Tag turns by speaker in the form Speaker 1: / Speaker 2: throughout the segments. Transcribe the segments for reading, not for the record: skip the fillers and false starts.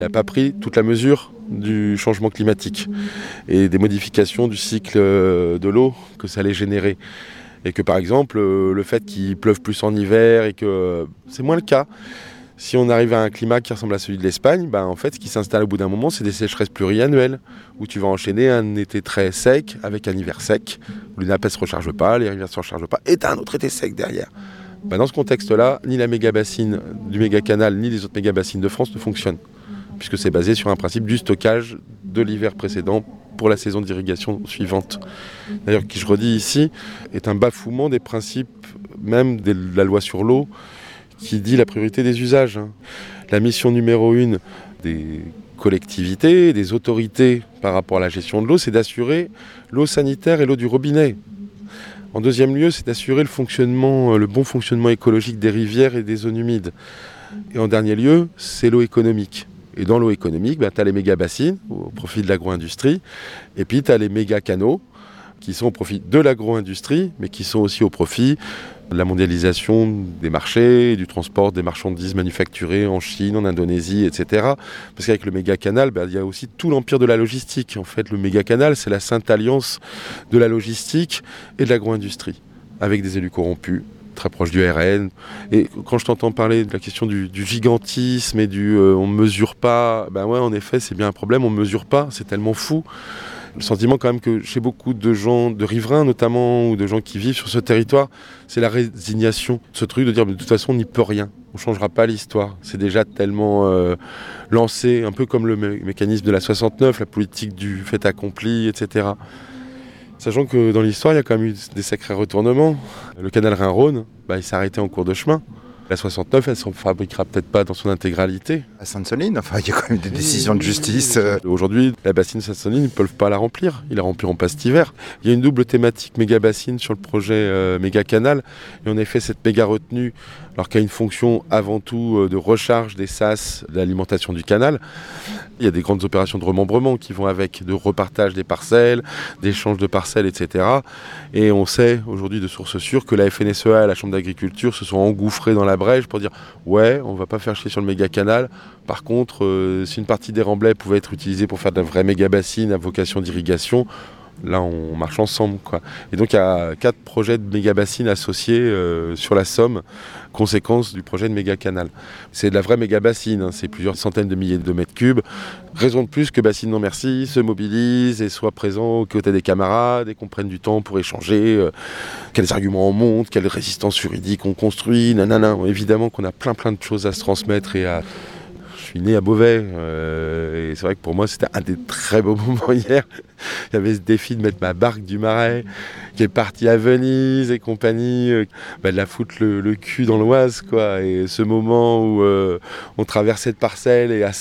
Speaker 1: Il n'a pas pris toute la mesure du changement climatique et des modifications du cycle de l'eau que ça allait générer. Et que par exemple, le fait qu'il pleuve plus en hiver et que c'est moins le cas. Si on arrive à un climat qui ressemble à celui de l'Espagne, en fait, ce qui s'installe au bout d'un moment, c'est des sécheresses pluriannuelles, où tu vas enchaîner un été très sec avec un hiver sec, où les nappes ne se rechargent pas, les rivières ne se rechargent pas, et tu as un autre été sec derrière. Dans ce contexte-là, ni la méga-bassine du méga-canal, ni les autres méga-bassines de France ne fonctionnent, puisque c'est basé sur un principe du stockage de l'hiver précédent pour la saison d'irrigation suivante. D'ailleurs, qui je redis ici, est un bafouement des principes même de la loi sur l'eau, qui dit la priorité des usages. La mission numéro 1 des collectivités, des autorités par rapport à la gestion de l'eau, c'est d'assurer l'eau sanitaire et l'eau du robinet. En deuxième lieu, c'est d'assurer le bon fonctionnement écologique des rivières et des zones humides. Et en dernier lieu, c'est l'eau économique. Et dans l'eau économique, tu as les méga-bassines au profit de l'agro-industrie, et puis tu as les méga-canaux qui sont au profit de l'agro-industrie, mais qui sont aussi au profit de la mondialisation des marchés, du transport des marchandises manufacturées en Chine, en Indonésie, etc. Parce qu'avec le méga-canal, il y a aussi tout l'empire de la logistique. En fait, le méga-canal, c'est la sainte alliance de la logistique et de l'agro-industrie, avec des élus corrompus, très proches du RN. Et quand je t'entends parler de la question du gigantisme et on ne mesure pas, en effet, c'est bien un problème, on ne mesure pas, c'est tellement fou. Le sentiment quand même que chez beaucoup de gens, de riverains notamment, ou de gens qui vivent sur ce territoire, c'est la résignation. Ce truc de dire, de toute façon, on n'y peut rien. On ne changera pas l'histoire. C'est déjà tellement lancé, un peu comme le mécanisme de la 69, la politique du fait accompli, etc. Sachant que dans l'histoire, il y a quand même eu des sacrés retournements. Le canal Rhin-Rhône, il s'est arrêté en cours de chemin. La 69, elle ne se fabriquera peut-être pas dans son intégralité.
Speaker 2: À Sainte-Soline, il y a quand même des décisions de justice.
Speaker 1: Aujourd'hui, la bassine Sainte-Soline, ils ne peuvent pas la remplir. Ils la rempliront pas cet hiver. Il y a une double thématique méga-bassine sur le projet méga-canal. Et en effet, cette méga-retenue, alors qu'elle a une fonction avant tout de recharge des sas, d'alimentation du canal, il y a des grandes opérations de remembrement qui vont avec, de repartage des parcelles, d'échange de parcelles, etc. Et on sait aujourd'hui de sources sûres que la FNSEA et la Chambre d'agriculture se sont engouffrés dans la brèche pour dire « Ouais, on ne va pas faire chier sur le méga-canal. Par contre, si une partie des remblais pouvait être utilisée pour faire de la vraie méga-bassine à vocation d'irrigation, là, on marche ensemble, quoi. » Et donc, il y a 4 projets de méga-bassines associés sur la Somme, conséquence du projet de méga-canal. C'est de la vraie méga-bassine, c'est plusieurs centaines de milliers de mètres cubes. Raison de plus que Bassine Non Merci se mobilise et soit présent aux côtés des camarades et qu'on prenne du temps pour échanger quels arguments on monte, quelle résistance juridique on construit, nanana. Évidemment qu'on a plein de choses à se transmettre et à... Je suis né à Beauvais et c'est vrai que pour moi c'était un des très beaux moments hier. Il y avait ce défi de mettre ma barque du Marais qui est partie à Venise et compagnie, de la foutre le cul dans l'Oise, quoi. Et ce moment où on traverse cette parcelle et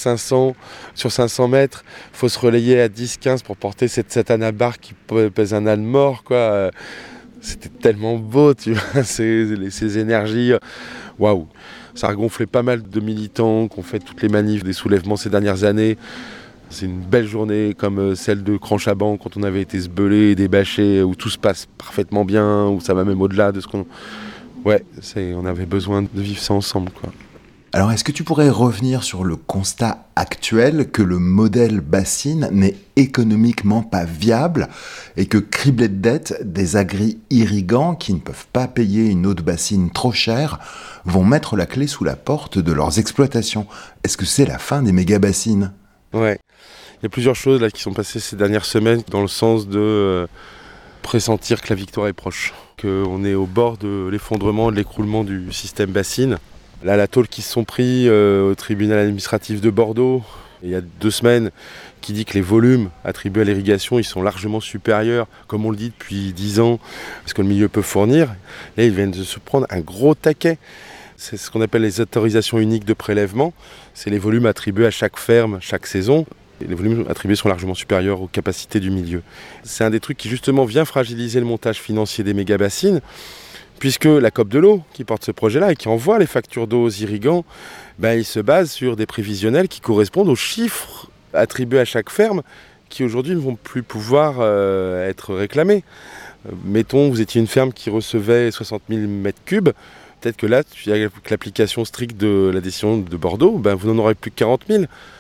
Speaker 1: sur 500 mètres, il faut se relayer à 10-15 pour porter cette satana barque qui pèse un âne mort, quoi. C'était tellement beau, tu vois, ces énergies. Waouh! Ça a gonflé pas mal de militants qui ont fait toutes les manifs des soulèvements ces dernières années. C'est une belle journée comme celle de Cranchaban quand on avait été sbeulé et débâché, où tout se passe parfaitement bien, où ça va même au-delà de ce qu'on... Ouais, on avait besoin de vivre ça ensemble, quoi.
Speaker 2: Alors, est-ce que tu pourrais revenir sur le constat actuel que le modèle bassine n'est économiquement pas viable et que, criblés de dettes, des agri-irrigants qui ne peuvent pas payer une eau de bassine trop chère vont mettre la clé sous la porte de leurs exploitations? Est-ce que c'est la fin des méga-bassines?
Speaker 1: Ouais, il y a plusieurs choses là qui sont passées ces dernières semaines dans le sens de pressentir que la victoire est proche, qu'on est au bord de l'effondrement, de l'écroulement du système bassine. Là, la tôle qui se sont pris au tribunal administratif de Bordeaux, il y a 2 semaines, qui dit que les volumes attribués à l'irrigation, ils sont largement supérieurs, comme on le dit depuis 10 ans, parce que le milieu peut fournir. Là, ils viennent de se prendre un gros taquet. C'est ce qu'on appelle les autorisations uniques de prélèvement. C'est les volumes attribués à chaque ferme, chaque saison. Et les volumes attribués sont largement supérieurs aux capacités du milieu. C'est un des trucs qui justement vient fragiliser le montage financier des méga-bassines, puisque la COP de l'eau, qui porte ce projet-là et qui envoie les factures d'eau aux irrigants, il se base sur des prévisionnels qui correspondent aux chiffres attribués à chaque ferme, qui aujourd'hui ne vont plus pouvoir être réclamés. Mettons, vous étiez une ferme qui recevait 60 000 mètres cubes, peut-être que là, avec l'application stricte de la décision de Bordeaux, vous n'en aurez plus que 40 000.